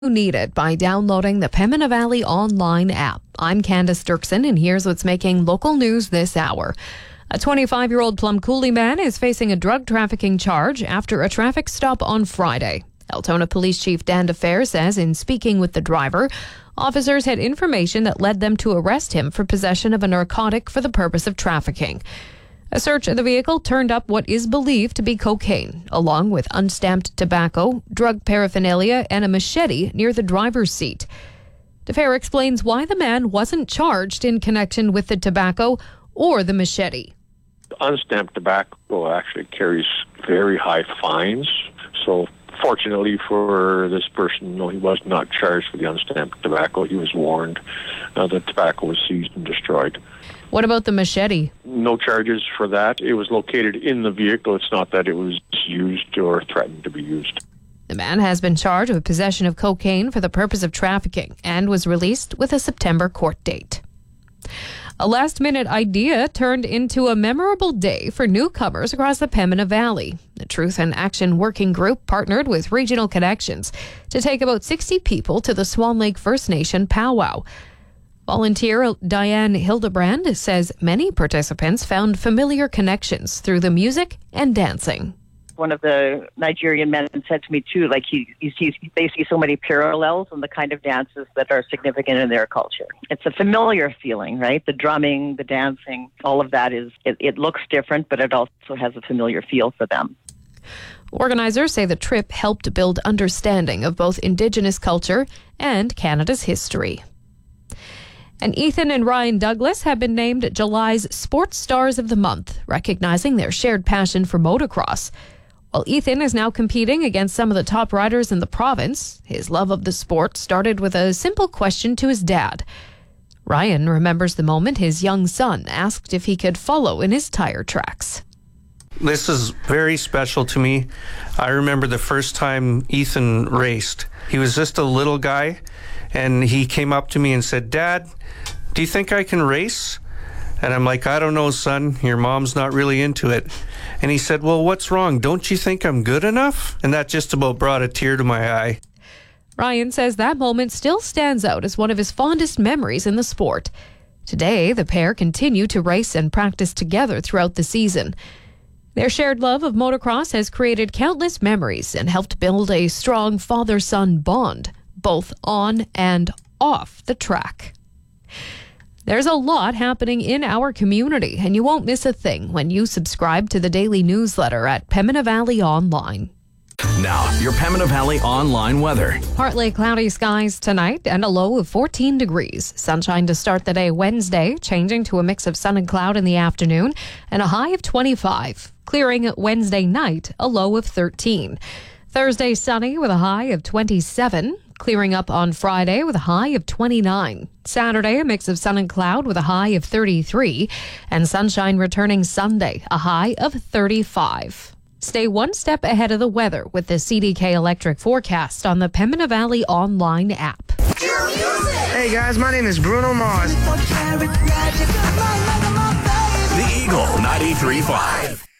You need it by downloading the Pembina Valley online app. I'm Candace Dirksen, and here's what's making local news this hour. A 25-year-old Plum Coulee man is facing a drug trafficking charge after a traffic stop on Friday. Altona Police Chief Dan DeFer says in speaking with the driver, officers had information that led them to arrest him for possession of a narcotic for the purpose of trafficking. A search of the vehicle turned up what is believed to be cocaine, along with unstamped tobacco, drug paraphernalia, and a machete near the driver's seat. DeFer explains why the man wasn't charged in connection with the tobacco or the machete. Unstamped tobacco actually carries very high fines, so fortunately for this person, no, he was not charged for the unstamped tobacco. He was warned. The tobacco was seized and destroyed. What about the machete? No charges for that. It was located in the vehicle. It's not that it was used or threatened to be used. The man has been charged with possession of cocaine for the purpose of trafficking and was released with a September court date. A last-minute idea turned into a memorable day for newcomers across the Pembina Valley. The Truth and Action Working Group partnered with Regional Connections to take about 60 people to the Swan Lake First Nation powwow. Volunteer Diane Hildebrand says many participants found familiar connections through the music and dancing. One of the Nigerian men said to me too, like they see so many parallels in the kind of dances that are significant in their culture. It's a familiar feeling, right? The drumming, the dancing, all of that it looks different, but it also has a familiar feel for them. Organizers say the trip helped build understanding of both Indigenous culture and Canada's history. And Ethan and Ryan Douglas have been named July's Sports Stars of the Month, recognizing their shared passion for motocross. While Ethan is now competing against some of the top riders in the province, his love of the sport started with a simple question to his dad. Ryan remembers the moment his young son asked if he could follow in his tire tracks. This is very special to me. I remember the first time Ethan raced. He was just a little guy, and he came up to me and said, "Dad, do you think I can race?" And I'm like, "I don't know, son. Your mom's not really into it." And he said, "Well, what's wrong? Don't you think I'm good enough?" And that just about brought a tear to my eye. Ryan says that moment still stands out as one of his fondest memories in the sport. Today, the pair continue to race and practice together throughout the season. Their shared love of motocross has created countless memories and helped build a strong father-son bond, both on and off the track. There's a lot happening in our community, and you won't miss a thing when you subscribe to the daily newsletter at Pembina Valley Online. Now, your Pembina Valley online weather. Partly cloudy skies tonight and a low of 14 degrees. Sunshine to start the day Wednesday, changing to a mix of sun and cloud in the afternoon, and a high of 25. Clearing Wednesday night, a low of 13. Thursday sunny with a high of 27. Clearing up on Friday with a high of 29. Saturday, a mix of sun and cloud with a high of 33. And sunshine returning Sunday, a high of 35. Stay one step ahead of the weather with the CDK Electric forecast on the Pembina Valley online app. Hey guys, my name is Bruno Mars. The Eagle 93.5.